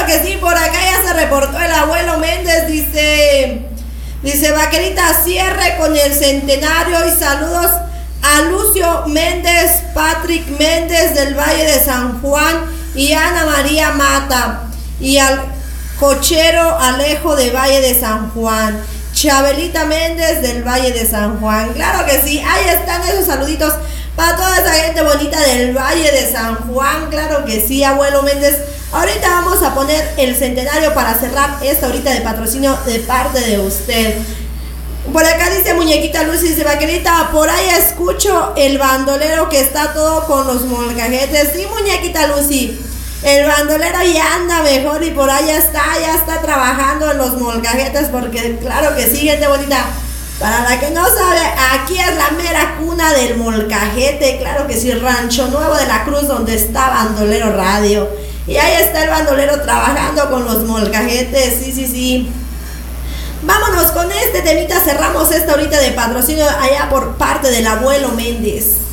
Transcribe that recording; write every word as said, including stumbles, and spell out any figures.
que sí, por acá ya se reportó el abuelo Méndez, dice, dice Vaquerita, cierre con el centenario y saludos a Lucio Méndez, Patrick Méndez del Valle de San Juan y Ana María Mata y al cochero Alejo de Valle de San Juan, Chabelita Méndez del Valle de San Juan. Claro que sí, ahí están esos saluditos para toda esa gente bonita del Valle de San Juan. Claro que sí, abuelo Méndez. Ahorita vamos a poner el centenario para cerrar esta horita de patrocinio de parte de usted. Por acá dice Muñequita Lucy, dice Vaquerita, por ahí escucho el bandolero que está todo con los molcajetes. Sí, Muñequita Lucy, el bandolero ya anda mejor y por ahí ya está, ya está trabajando en los molcajetes, porque claro que sí, gente bonita. Para la que no sabe, aquí es la mera cuna del molcajete, claro que sí, Rancho Nuevo de la Cruz, donde está Bandolero Radio. Y ahí está el bandolero trabajando con los molcajetes, sí, sí, sí. Vámonos con este temita, cerramos esta horita de patrocinio allá por parte del abuelo Méndez.